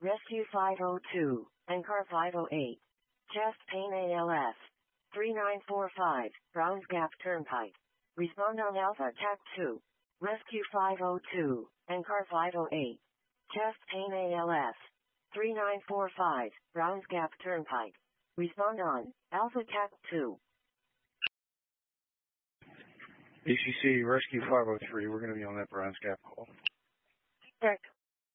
Rescue 502, NCAR 508. Chest pain ALS. 3945, Browns Gap Turnpike. Respond on Alpha TAC 2. Rescue 502, NCAR 508. Chest pain ALS. 3945, Browns Gap Turnpike. Respond on Alpha TAC 2. ACC Rescue 503, we're going to be on that Browns Gap call. Check.